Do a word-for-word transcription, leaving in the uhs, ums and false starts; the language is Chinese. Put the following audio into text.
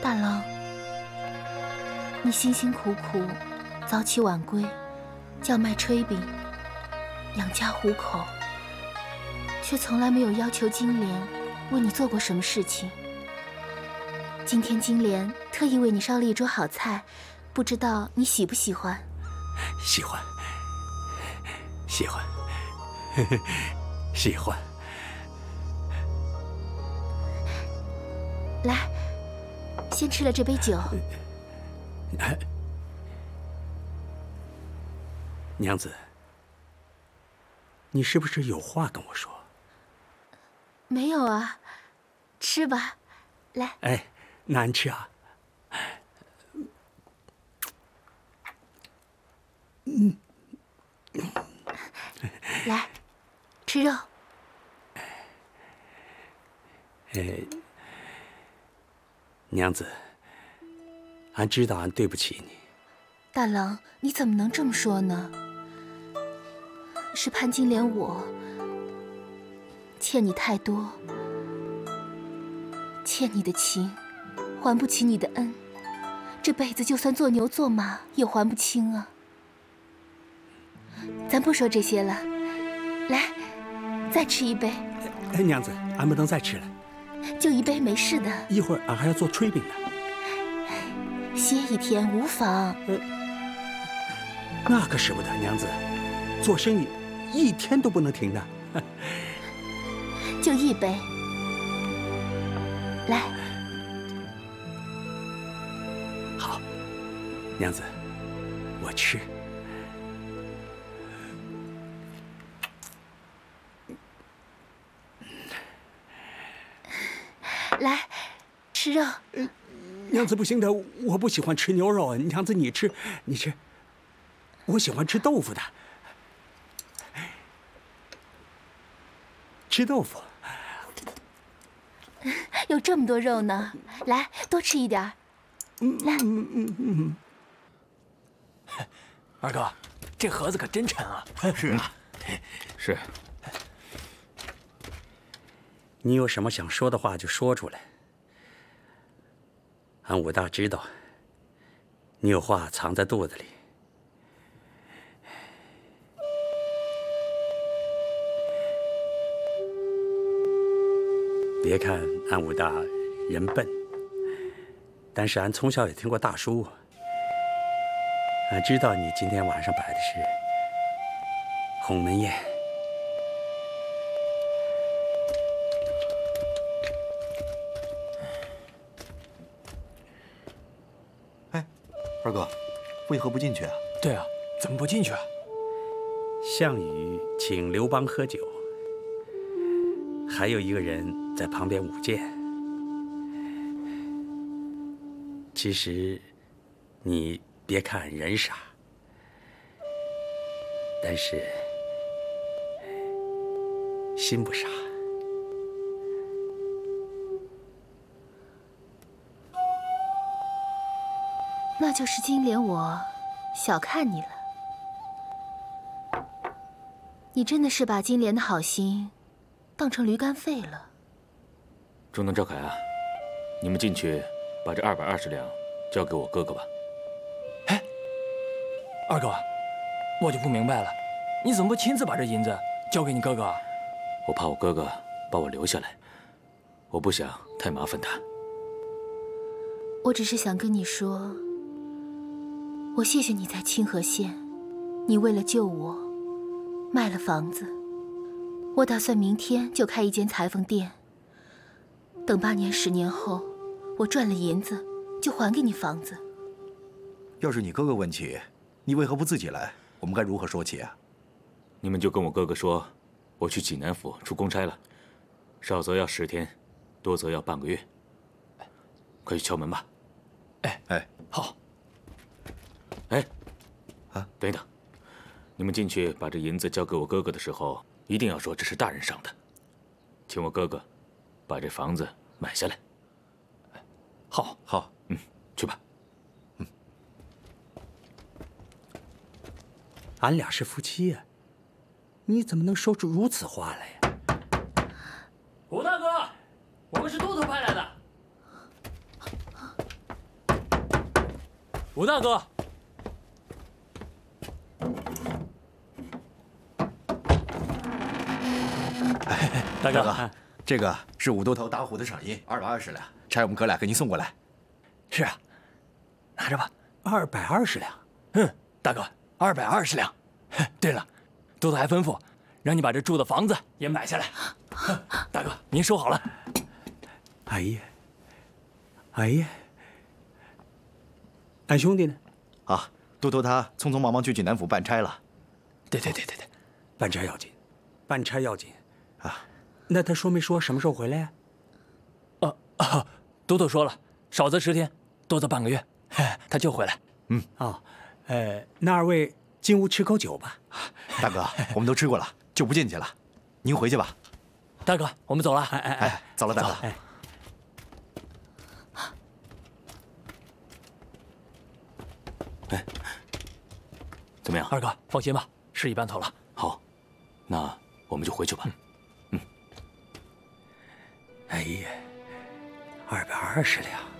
大郎，你辛辛苦苦，早起晚归，叫卖炊饼，养家糊口，却从来没有要求金莲为你做过什么事情。今天金莲特意为你烧了一桌好菜，不知道你喜不喜欢？ 喜欢，喜欢，喜欢。 来，先吃了这杯酒。 娘子，你是不是有话跟我说？ 没有啊，吃吧，来。 哎，难吃啊。嗯， 来，吃肉。 哎，娘子，俺知道俺对不起你。 大郎，你怎么能这么说呢？是潘金莲我欠你太多，欠你的情，还不起你的恩，这辈子就算做牛做马也还不清啊。咱不说这些了，来，再吃一杯。 哎，娘子，俺不能再吃了。 就一杯没事的。 一会儿俺还要做炊饼呢。 歇一天无妨。 呃，那可使不得，娘子，做生意一天都不能停的。 就一杯，来。 好，娘子，我吃。 来，吃肉。 呃，娘子不行的，我不喜欢吃牛肉。娘子你吃，你吃。我喜欢吃豆腐的。吃豆腐。 有这么多肉呢，来，多吃一点。来。 嗯嗯嗯。 二哥，这盒子可真沉啊！ 是啊， 是。 你有什么想说的话就说出来。俺武大知道，你有话藏在肚子里。别看俺武大人笨，但是俺从小也听过大书。俺知道你今天晚上摆的是鸿门宴。 哎，二哥，为何不进去啊？ 对啊，怎么不进去啊？ 项羽请刘邦喝酒，还有一个人在旁边舞剑。其实，你别看人傻，但是心不傻。 那就是金莲我小看你了。你真的是把金莲的好心当成驴肝肺了。 中能、赵凯啊，你们进去把这二百二十两交给我哥哥吧。 哎，二哥，我就不明白了，你怎么不亲自把这银子交给你哥哥啊？ 我怕我哥哥把我留下来，我不想太麻烦他。 我只是想跟你说，我谢谢你在清河县，你为了救我卖了房子。我打算明天就开一间裁缝店，等八年十年后我赚了银子就还给你房子。 要是你哥哥问起，你为何不自己来？我们该如何说起啊？ 你们就跟我哥哥说，我去济南府出公差了，少则要十天，多则要半个月。快去敲门吧。 哎哎， 好。 哎， 啊， 等一等，你们进去把这银子交给我哥哥的时候，一定要说这是大人赏的，请我哥哥把这房子买下来。 好， 好， 嗯，去吧。 嗯， 俺俩是夫妻呀、啊，你怎么能说出如此话来呀？ 胡大哥，我们是都头派来的。 武大哥。 大哥， 啊这个是武都头打虎的赏银，二百二十两，差我们哥俩给您送过来。 是啊，拿着吧。 二百二十两。 嗯，大哥，二百二十两。对了，都头还吩咐让你把这住的房子也买下来。大哥，您收好了。 哎呀，哎呀，俺兄弟呢？ 啊，都头他匆匆忙忙去济南府办差了。 对对对对对， 办差要紧，办差要紧啊。 那他说没说什么时候回来呀？ 啊啊，都头说了，少则十天，多则半个月，他就回来。 嗯哦，呃，那二位进屋吃口酒吧。 大哥，我们都吃过了，就不进去了。您回去吧。 大哥，我们走了。 哎哎哎，走了，大哥。 哎， 哎，怎么样？ 二哥，放心吧，事已办妥了。 好，那我们就回去吧。 哎呀，二百二十两。